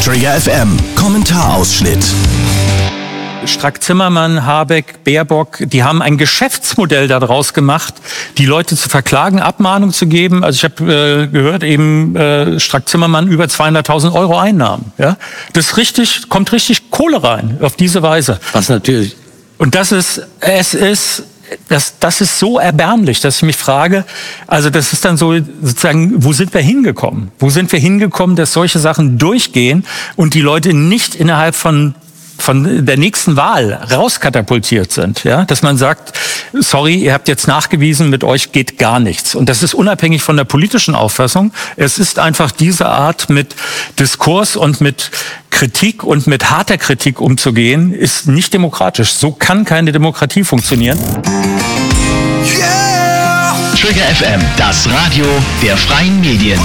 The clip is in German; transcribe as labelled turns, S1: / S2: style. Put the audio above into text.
S1: Trigger FM Kommentarausschnitt.
S2: Strack-Zimmermann, Habeck, Baerbock, die haben ein Geschäftsmodell daraus gemacht, die Leute zu verklagen, Abmahnung zu geben. Also ich habe gehört, eben Strack-Zimmermann über 200.000 Euro Einnahmen. Ja? Kommt richtig Kohle rein auf diese Weise.
S3: Was natürlich.
S2: Und das ist so erbärmlich, dass ich mich frage, also das ist dann so sozusagen, wo sind wir hingekommen? Wo sind wir hingekommen, dass solche Sachen durchgehen und die Leute nicht innerhalb von der nächsten Wahl rauskatapultiert sind, ja, dass man sagt, sorry, ihr habt jetzt nachgewiesen, mit euch geht gar nichts. Und das ist unabhängig von der politischen Auffassung. Es ist einfach diese Art, mit Diskurs und mit Kritik und mit harter Kritik umzugehen, ist nicht demokratisch. So kann keine Demokratie funktionieren.
S1: Trigger FM, das Radio der freien Medien.